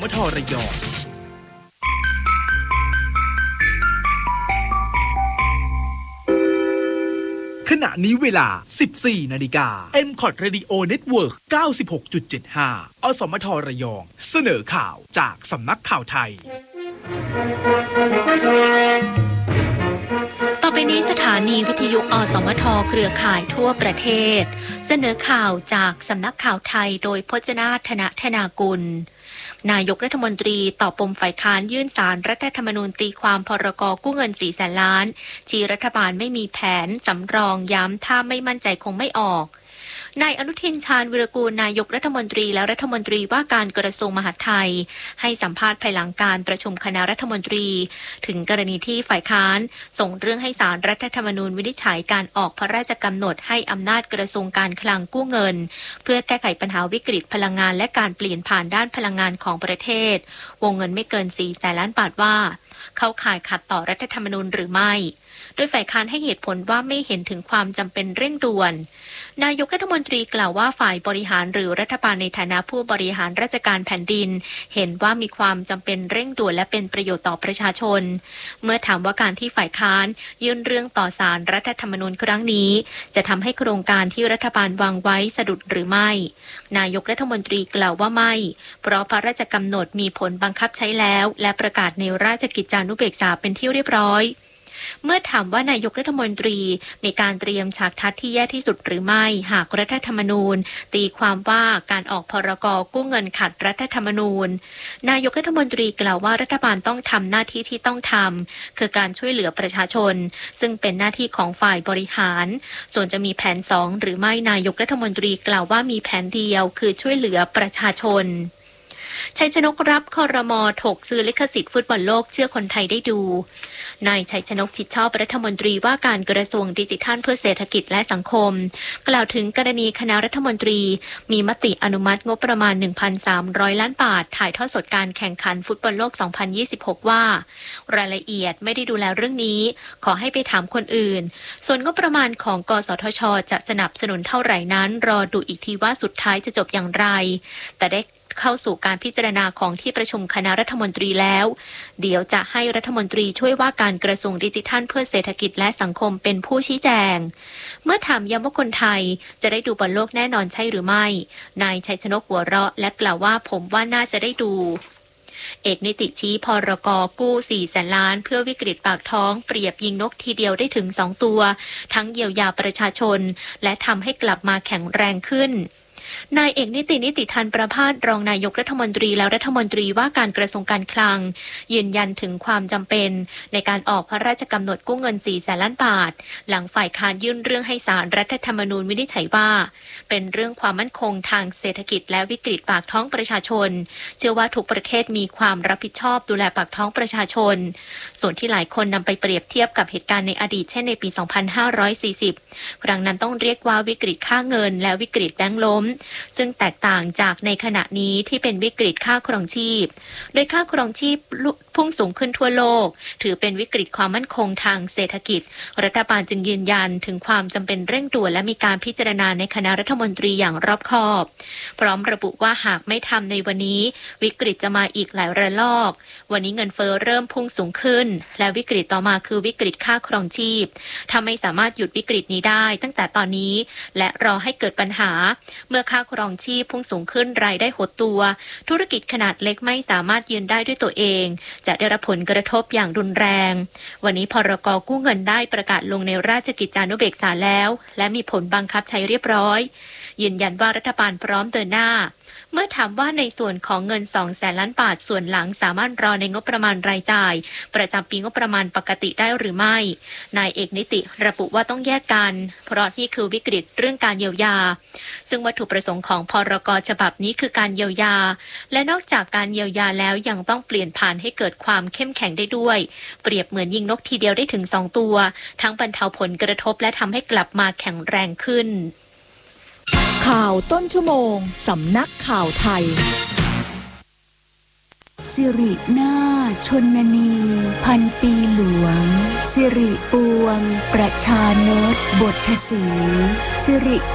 มทระยองขณะนี้เวลา 14 นาฬิกา M-Cot Radio Network 96.75 อสมทระยองเสนอข่าวจากสำนักข่าวไทยต่อไปนี้สถานีวิทยุอสมทเครือข่ายทั่วประเทศเสนอข่าวจากสำนักข่าวไทยโดยพจนาถนธนากุลนายกรัฐมนตรีตอบปมฝ่ายค้านยื่นศาลรัฐธรรมนูญตีความพรก.กู้เงิน 400,000 ล้านชี้รัฐบาลไม่มีแผนสำรองย้ำถ้าไม่มั่นใจคงไม่ออกนายอนุทินชาญวิรากูลนายกรัฐมนตรีและรัฐมนตรีว่าการกระทรวงมหาดไทยให้สัมภาษณ์ภายหลังการประชุมคณะรัฐมนตรีถึงกรณีที่ฝ่ายค้านส่งเรื่องให้ศาลรัฐธรรมนูญวินิจฉัยการออกพระราชกำหนดให้อำนาจกระทรวงการคลังกู้เงินเพื่อแก้ไขปัญหาวิกฤตพลังงานและการเปลี่ยนผ่านด้านพลังงานของประเทศวงเงินไม่เกิน 400,000 ล้านบาทว่าเข้าข่ายขัดต่อรัฐธรรมนูญหรือไม่โดยฝ่ายค้านให้เหตุผลว่าไม่เห็นถึงความจำเป็นเร่งด่วนนายกรัฐมนตรีกล่าวว่าฝ่ายบริหารหรือรัฐบาลในฐานะผู้บริหารราชการแผ่นดินเห็นว่ามีความจำเป็นเร่งด่วนและเป็นประโยชน์ต่อประชาชนเมื่อถามว่าการที่ฝ่ายค้านยื่นเรื่องต่อศาลรัฐธรรมนูญครั้งนี้จะทำให้โครงการที่รัฐบาลวางไว้สะดุดหรือไม่นายกรัฐมนตรีกล่าวว่าไม่เพราะพระราชกำหนดมีผลบังคับใช้แล้วและประกาศในราชกิจจานุเบกษาเป็นที่เรียบร้อยเมื่อถามว่านายกรัฐมนตรีมีการเตรียมฉากทัศน์ที่แย่ที่สุดหรือไม่หากรัฐธรรมนูญตีความว่าการออกพรก.กู้เงินขัดรัฐธรรมนูญนายกรัฐมนตรีกล่าวว่ารัฐบาลต้องทำหน้าที่ที่ต้องทำคือการช่วยเหลือประชาชนซึ่งเป็นหน้าที่ของฝ่ายบริหารส่วนจะมีแผน2หรือไม่นายกรัฐมนตรีกล่าวว่ามีแผนเดียวคือช่วยเหลือประชาชนชัยชนกรับครม.ถกซื้อลิขสิทธิ์ฟุตบอลโลกเชื่อคนไทยได้ดูนายชัยชนกชิดชอบรัฐมนตรีว่าการกระทรวงดิจิทัลเพื่อเศรษฐกิจและสังคมกล่าวถึงกรณีคณะรัฐมนตรีมีมติอนุมัติงบประมาณ 1,300 ล้านบาทถ่ายทอดสดการแข่งขันฟุตบอลโลก 2026 ว่ารายละเอียดไม่ได้ดูแลเรื่องนี้ขอให้ไปถามคนอื่นส่วนงบประมาณของกสทช.จะสนับสนุนเท่าไหร่นั้นรอดูอีกทีว่าสุดท้ายจะจบอย่างไรแต่ได้เข้าสู่การพิจารณาของที่ประชุมคณะรัฐมนตรีแล้วเดี๋ยวจะให้รัฐมนตรีช่วยว่าการกระทรวงดิจิทัลเพื่อเศรษฐกิจและสังคมเป็นผู้ชี้แจงเมื่อถามย้ำว่าคนไทยจะได้ดูบอลโลกแน่นอนใช่หรือไม่นายชัยชนกหัวเราะและกล่าวว่าผมว่าน่าจะได้ดูเอกนิติชี้พรก.กู้ 400,000 ล้านเพื่อวิกฤตปากท้องเปรียบยิงนกทีเดียวได้ถึง2ตัวทั้งเยียวยาประชาชนและทำให้กลับมาแข็งแรงขึ้นนายเอกนิติธันประภาสรองนายกรัฐมนตรีและรัฐมนตรีว่าการกระทรวงการคลังยืนยันถึงความจำเป็นในการออกพระราชกำหนดกู้เงิน 400,000 ล้านบาทหลังฝ่ายค้านยื่นเรื่องให้ศาลรัฐธรรมนูญวินิจฉัยว่าเป็นเรื่องความมั่นคงทางเศรษฐกิจและวิกฤตปากท้องประชาชนเชื่อว่าทุกประเทศมีความรับผิดชอบดูแลปากท้องประชาชนส่วนที่หลายคนนำไปเปรียบเทียบกับเหตุการณ์ในอดีตเช่นในปี 2540 ครั้งนั้นต้องเรียกว่าวิกฤตค่าเงินและวิกฤตแบงก์ล้มซึ่งแตกต่างจากในขณะนี้ที่เป็นวิกฤตค่าครองชีพโดยค่าครองชีพพุ่งสูงขึ้นทั่วโลกถือเป็นวิกฤตความมั่นคงทางเศรษฐกิจรัฐบาลจึงยืนยันถึงความจำเป็นเร่งด่วนและมีการพิจารณาในคณะรัฐมนตรีอย่างรอบคอบพร้อมระบุว่าหากไม่ทำในวันนี้วิกฤตจะมาอีกหลายระลอกวันนี้เงินเฟ้อเริ่มพุ่งสูงขึ้นและวิกฤตต่อมาคือวิกฤตค่าครองชีพถ้าไม่สามารถหยุดวิกฤตนี้ได้ตั้งแต่ตอนนี้และรอให้เกิดปัญหาเมื่อค่าครองชีพพุ่งสูงขึ้นรายได้หดตัวธุรกิจขนาดเล็กไม่สามารถยืนได้ด้วยตัวเองจะได้รับผลกระทบอย่างรุนแรงวันนี้พรก.กู้เงินได้ประกาศลงในราชกิจจานุเบกษาแล้วและมีผลบังคับใช้เรียบร้อยยืนยันว่ารัฐบาลพร้อมเดินหน้าเมื่อถามว่าในส่วนของเงิน 200,000 ล้านบาทส่วนหลังสามารถรอในงบประมาณรายจ่ายประจำปีงบประมาณปกติได้หรือไม่นายเอกนิติระบุว่าต้องแยกกันเพราะนี่คือวิกฤตเรื่องการเยียวยาซึ่งวัตถุประสงค์ของพรก.ฉบับนี้คือการเยียวยาและนอกจากการเยียวยาแล้วยังต้องเปลี่ยนผ่านให้เกิดความเข้มแข็งได้ด้วยเปรียบเหมือนยิงนกทีเดียวได้ถึง2ตัวทั้งบรรเทาผลกระทบและทำให้กลับมาแข็งแรงขึ้นข่าวต้นชั่วโมงสำนักข่าวไทยสิรินาชนนีพันปีหลวงสิริปวงประชานตบทสีสิริ